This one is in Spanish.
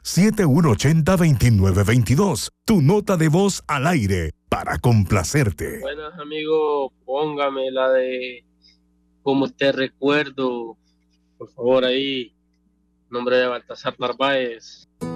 7180-2922. Tu nota de voz al aire para complacerte. Buenas, amigo, póngame la de Como te recuerdo, por favor, ahí, nombre de Baltasar Narváez.